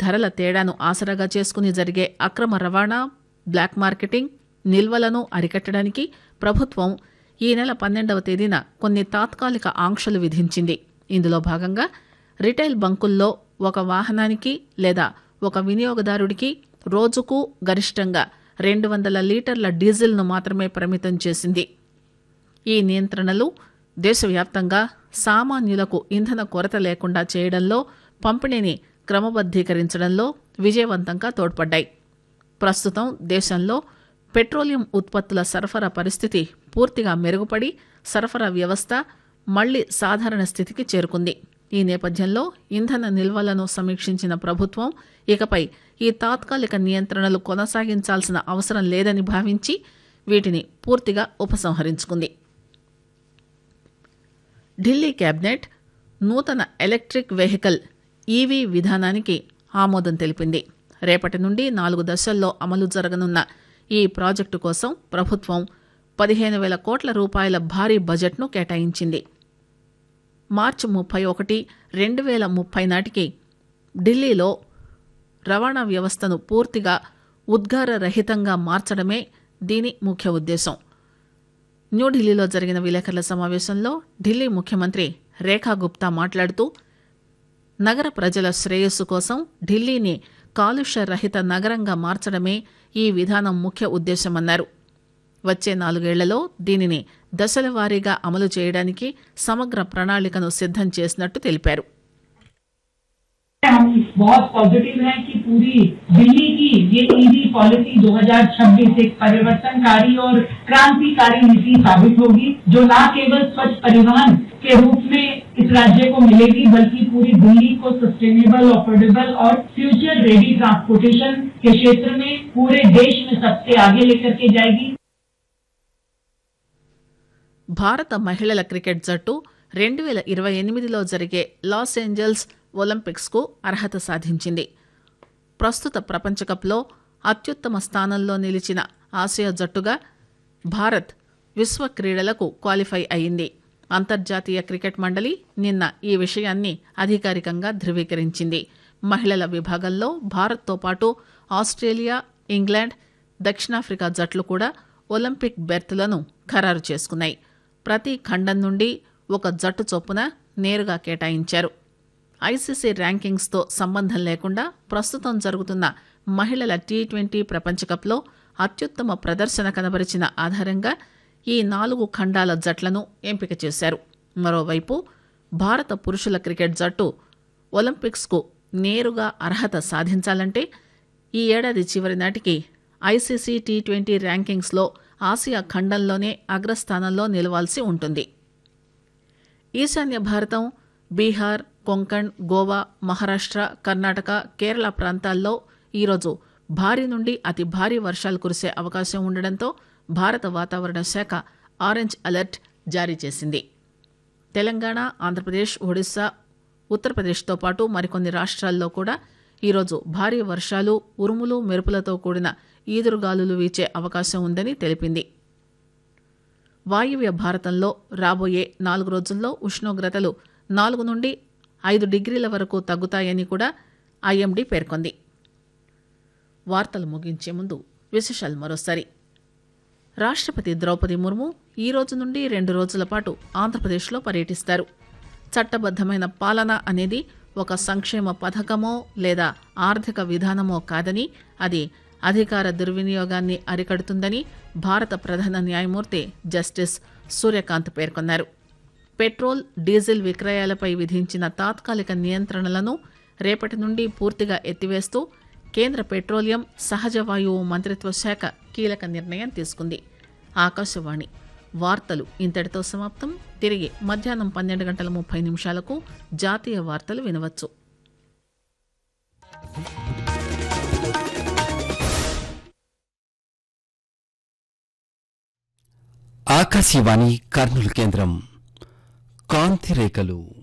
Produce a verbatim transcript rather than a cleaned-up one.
ధరల తేడాను ఆసరాగా చేసుకుని జరిగే అక్రమ రవాణా, బ్లాక్ మార్కెటింగ్, నిల్వలను అరికట్టడానికి ప్రభుత్వం ఈ నెల పన్నెండవ తేదీన కొన్ని తాత్కాలిక ఆంక్షలు విధించింది. ఇందులో భాగంగా రిటైల్ బంకుల్లో ఒక వాహనానికి లేదా ఒక వినియోగదారుడికి రోజుకు గరిష్టంగా రెండు వందల లీటర్ల డీజిల్ను మాత్రమే పరిమితం చేసింది. ఈ నియంత్రణలు దేశవ్యాప్తంగా సామాన్యులకు ఇంధన కొరత లేకుండా చేయడంలో, పంపిణీని క్రమబద్దీకరించడంలో విజయవంతంగా తోడ్పడ్డాయి. ప్రస్తుతం దేశంలో పెట్రోలియం ఉత్పత్తుల సరఫరా పరిస్థితి పూర్తిగా మెరుగుపడి సరఫరా వ్యవస్థ మళ్లీ సాధారణ స్థితికి చేరుకుంది. ఈ నేపథ్యంలో ఇంధన నిల్వలను సమీక్షించిన ప్రభుత్వం ఇకపై ఈ తాత్కాలిక నియంత్రణలు కొనసాగించాల్సిన అవసరం లేదని భావించి వీటిని పూర్తిగా ఉపసంహరించుకుంది. ఢిల్లీ కేబినెట్ నూతన ఎలక్ట్రిక్ వెహికల్ ఈవీ విధానానికి ఆమోదం తెలిపింది. రేపటి నుండి నాలుగు దశల్లో అమలు జరగనున్న ఈ ప్రాజెక్టు కోసం ప్రభుత్వం పదిహేను వేల కోట్ల రూపాయల భారీ బడ్జెట్ను కేటాయించింది. మార్చి ముప్పై ఒకటి రెండు వేల ముప్పై నాటికి ఢిల్లీలో రవాణా వ్యవస్థను పూర్తిగా ఉద్గార రహితంగా మార్చడమే దీని ముఖ్య ఉద్దేశం. న్యూఢిల్లీలో జరిగిన విలేకరుల సమావేశంలో ఢిల్లీ ముఖ్యమంత్రి రేఖా గుప్తా మాట్లాడుతూ, నగర ప్రజల శ్రేయస్సు కోసం ఢిల్లీని కాలుష్య రహిత నగరంగా మార్చడమే ఈ విధానం ముఖ్య ఉద్దేశమన్నారు. వచ్చే నాలుగేళ్లలో దీనిని దశల వారీగా అమలు చేయడానికి సమగ్ర ప్రణాళికను సిద్ధం చేసినట్టు తెలిపారు. हम बहुत पॉजिटिव हैं कि पूरी दिल्ली की ये ईवी पॉलिसी दो हज़ार छब्बीस एक परिवर्तनकारी और क्रांतिकारी नीति साबित होगी, जो न केवल स्वच्छ परिवहन के रूप में इस राज्य को मिलेगी, बल्कि पूरी दिल्ली को सस्टेनेबल, अफोर्डेबल और फ्यूचर रेडी ट्रांसपोर्टेशन के क्षेत्र में पूरे देश में सबसे आगे लेकर के जाएगी. భారత మహిళల క్రికెట్ జట్టు రెండు వేల ఇరవై ఎనిమిదిలో జరిగే లాస్ ఏంజల్స్ ఒలింపిక్స్కు అర్హత సాధించింది. ప్రస్తుత ప్రపంచకప్లో అత్యుత్తమ స్థానంలో నిలిచిన ఆసియా జట్టుగా భారత్ విశ్వ క్రీడలకు క్వాలిఫై అయింది. అంతర్జాతీయ క్రికెట్ మండలి నిన్న ఈ విషయాన్ని అధికారికంగా ధృవీకరించింది. మహిళల విభాగంలో భారత్తో పాటు ఆస్ట్రేలియా, ఇంగ్లాండ్, దక్షిణాఫ్రికా జట్లు కూడా ఒలింపిక్ బెర్తులను ఖరారు చేసుకున్నాయి. ప్రతి ఖండం నుండి ఒక జట్టు చొప్పున నేరుగా కేటాయించారు. ఐసీసీ ర్యాంకింగ్స్తో సంబంధం లేకుండా ప్రస్తుతం జరుగుతున్న మహిళల టీ ట్వంటీ ప్రపంచకప్లో అత్యుత్తమ ప్రదర్శన కనబరిచిన ఆధారంగా ఈ నాలుగు ఖండాల జట్లను ఎంపిక చేశారు. మరోవైపు భారత పురుషుల క్రికెట్ జట్టు ఒలింపిక్స్కు నేరుగా అర్హత సాధించాలంటే ఈ ఏడాది చివరి నాటికి ఐసీసీ టీ ట్వంటీ ర్యాంకింగ్స్లో ఆసియా ఖండంలోనే అగ్రస్థానంలో నిలవాల్సి ఉంటుంది. ఈశాన్య భారతం, బీహార్, కొంకణ్, గోవా, మహారాష్ట్ర, కర్ణాటక, కేరళ ప్రాంతాల్లో ఈరోజు భారీ నుండి అతి భారీ వర్షాలు కురిసే అవకాశం ఉండడంతో భారత వాతావరణ శాఖ ఆరెంజ్ అలర్ట్ జారీ చేసింది. తెలంగాణ, ఆంధ్రప్రదేశ్, ఒడిశా, ఉత్తరప్రదేశ్తో పాటు మరికొన్ని రాష్ట్రాల్లో కూడా ఈరోజు భారీ వర్షాలు, ఉరుములు, మెరుపులతో కూడిన ఈదురుగాలులు వీచే అవకాశం ఉందని తెలిపింది. వాయువ్య భారతంలో రాబోయే నాలుగు రోజుల్లో ఉష్ణోగ్రతలు నాలుగు నుండి ఐదు డిగ్రీల వరకు తగ్గుతాయని కూడా ఐఎండీ పేర్కొంది. వార్తలు ముగించే ముందు విశేషాలు మరోసారి. రాష్ట్రపతి ద్రౌపది ముర్ము ఈ రోజు నుండి రెండు రోజుల పాటు ఆంధ్రప్రదేశ్లో పర్యటిస్తారు. చట్టబద్దమైన పాలన అనేది ఒక సంక్షేమ పథకమో లేదా ఆర్థిక విధానమో కాదని, అది అధికార దుర్వినియోగాన్ని అరికడుతుందని భారత ప్రధాన న్యాయమూర్తి జస్టిస్ సూర్యకాంత్ పేర్కొన్నారు. పెట్రోల్, డీజిల్ విక్రయాలపై విధించిన తాత్కాలిక నియంత్రణలను రేపటి నుండి పూర్తిగా ఎత్తివేస్తూ కేంద్ర పెట్రోలియం, సహజ వాయువు మంత్రిత్వ శాఖ కీలక నిర్ణయం తీసుకుంది. ఆకాశవాణి వార్తలు ఇంతటితో సమాప్తం. తిరిగి మధ్యాహ్నం పన్నెండు గంటల ముప్పై నిమిషాలకు జాతీయ వార్తలు వినవచ్చు. ఆకాశవాణి కర్నూలు కేంద్రం. కాంతి రేఖలు